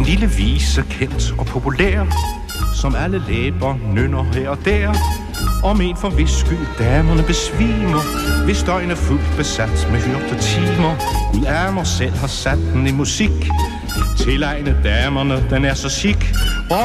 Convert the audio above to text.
En lille vise, kendt og populær, som alle læber nynner her og der. Om en for hvis skyld damerne besvimer, hvis døgn er fuldt besat med hyrte timer. Gud Amor selv har sat den i musik, tilegnet damerne, den er så chic.